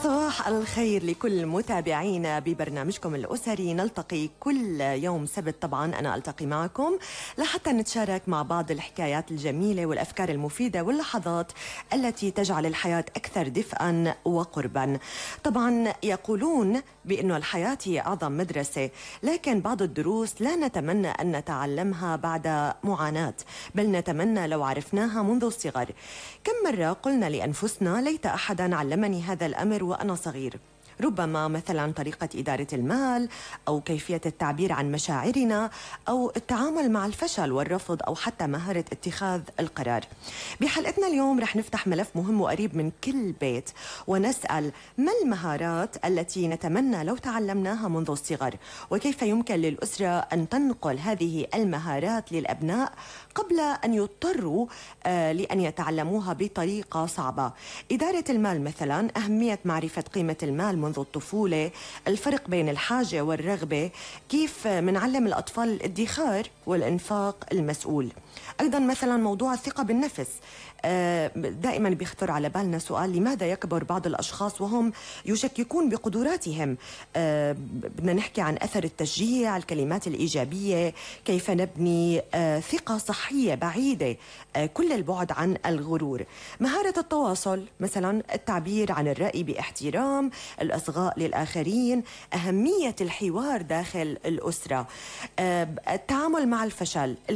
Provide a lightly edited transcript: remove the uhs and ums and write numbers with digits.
صباح الخير لكل متابعينا ببرنامجكم الأسري. نلتقي كل يوم سبت، طبعا أنا ألتقي معكم لحتى نتشارك مع بعض الحكايات الجميلة والأفكار المفيدة واللحظات التي تجعل الحياة أكثر دفئا وقربا. طبعا يقولون بأن الحياة هي أعظم مدرسة، لكن بعض الدروس لا نتمنى أن نتعلمها بعد معاناة، بل نتمنى لو عرفناها منذ الصغر. كم مرة قلنا لأنفسنا ليت أحدا علمني هذا الأمر وأنا صغير، ربما مثلا طريقة إدارة المال، أو كيفية التعبير عن مشاعرنا، أو التعامل مع الفشل والرفض، أو حتى مهارة اتخاذ القرار. بحلقتنا اليوم رح نفتح ملف مهم وقريب من كل بيت، ونسأل ما المهارات التي نتمنى لو تعلمناها منذ الصغر، وكيف يمكن للأسرة أن تنقل هذه المهارات للأبناء قبل أن يضطروا لأن يتعلموها بطريقة صعبة. إدارة المال مثلا، أهمية معرفة قيمة المال منذ الطفولة، الفرق بين الحاجة والرغبة، كيف منعلم الأطفال الادخار والإنفاق المسؤول. أيضا مثلا موضوع الثقة بالنفس، دائما بيخطر على بالنا سؤال: لماذا يكبر بعض الأشخاص وهم يشككون بقدراتهم؟ بدنا نحكي عن أثر التشجيع، الكلمات الإيجابية، كيف نبني ثقة صحية بعيدة كل البعد عن الغرور. مهارة التواصل مثلا، التعبير عن الرأي باحترام، الإصغاء للآخرين، أهمية الحوار داخل الأسرة، التعامل مع الفشل،